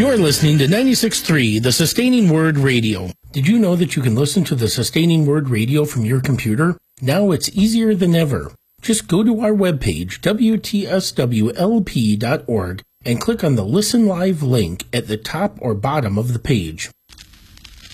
You're listening to 96.3, the Sustaining Word Radio. Did you know that you can listen to the Sustaining Word Radio from your computer? Now it's easier than ever. Just go to our webpage, WTSWLP.org, and click on the Listen Live link at the top or bottom of the page.